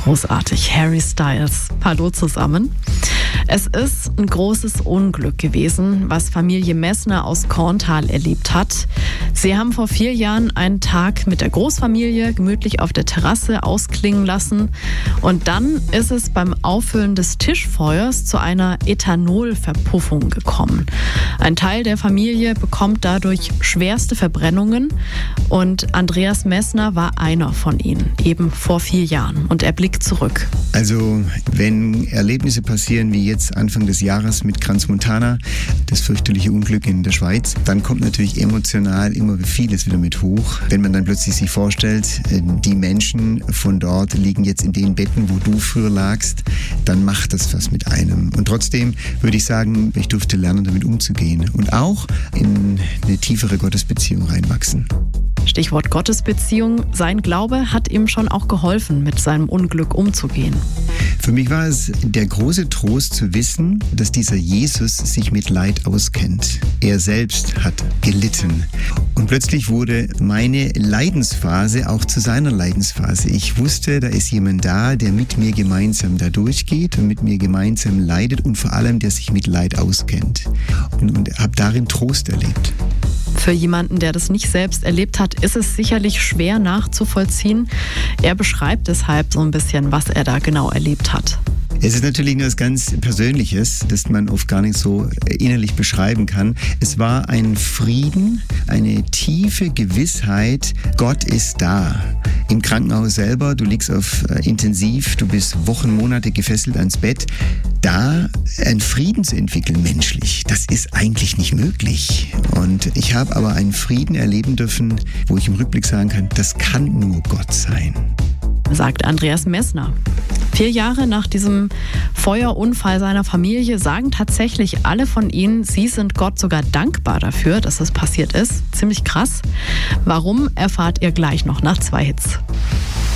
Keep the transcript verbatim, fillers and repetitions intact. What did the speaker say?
Großartig, Harry Styles. Hallo zusammen. Es ist ein großes Unglück gewesen, was Familie Messner aus Korntal erlebt hat. Sie haben vor vier Jahren einen Tag mit der Großfamilie gemütlich auf der Terrasse ausklingen lassen. Und dann ist es beim Auffüllen des Tischfeuers zu einer Ethanolverpuffung gekommen. Ein Teil der Familie bekommt dadurch schwerste Verbrennungen. Und Andreas Messner war einer von ihnen, eben vor vier Jahren. Und er blickt zurück. Also, wenn Erlebnisse passieren wie jetzt Anfang des Jahres mit Crans Montana, das fürchterliche Unglück in der Schweiz, dann kommt natürlich emotional immer vieles wieder mit hoch. Wenn man dann plötzlich sich vorstellt, die Menschen von dort liegen jetzt in den Betten, wo du früher lagst, dann macht das was mit einem. Und trotzdem würde ich sagen, ich durfte lernen, damit umzugehen und auch in eine tiefere Gottesbeziehung reinwachsen. Stichwort Gottesbeziehung. Sein Glaube hat ihm schon auch geholfen, mit seinem Unglück umzugehen. Für mich war es der große Trost zu wissen, dass dieser Jesus sich mit Leid auskennt. Er selbst hat gelitten. Und plötzlich wurde meine Leidensphase auch zu seiner Leidensphase. Ich wusste, da ist jemand da, der mit mir gemeinsam da durchgeht und mit mir gemeinsam leidet und vor allem, der sich mit Leid auskennt. Und, und habe darin Trost erlebt. Für jemanden, der das nicht selbst erlebt hat, ist es sicherlich schwer nachzuvollziehen. Er beschreibt deshalb so ein bisschen, was er da genau erlebt hat. Es ist natürlich etwas ganz Persönliches, das man oft gar nicht so innerlich beschreiben kann. Es war ein Frieden, eine tiefe Gewissheit, Gott ist da. Im Krankenhaus selber, du liegst auf äh, Intensiv, du bist Wochen, Monate gefesselt ans Bett. Da einen Frieden zu entwickeln, menschlich, das ist eigentlich nicht möglich. Und ich habe aber einen Frieden erleben dürfen, wo ich im Rückblick sagen kann, das kann nur Gott sein. Sagt Andreas Messner. Vier Jahre nach diesem Feuerunfall seiner Familie sagen tatsächlich alle von ihnen, sie sind Gott sogar dankbar dafür, dass das passiert ist. Ziemlich krass. Warum, erfahrt ihr gleich noch nach zwei Hits.